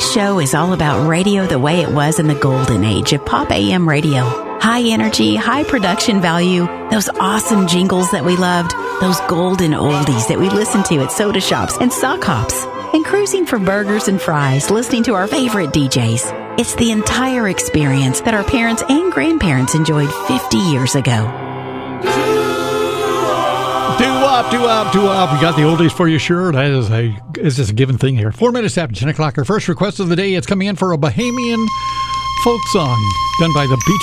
This show is all about radio the way it was in the golden age of pop AM radio. High energy, high production value, those awesome jingles that we loved, those golden oldies that we listened to at soda shops and sock hops, and cruising for burgers and fries, listening to our favorite DJs. It's the entire experience that our parents and grandparents enjoyed 50 years ago. Doo-wop. We got the oldies for you, sure. It's just a given thing here. 4 minutes after 10 o'clock, our first request of the day. It's coming in for a Bahamian folk song done by the Beach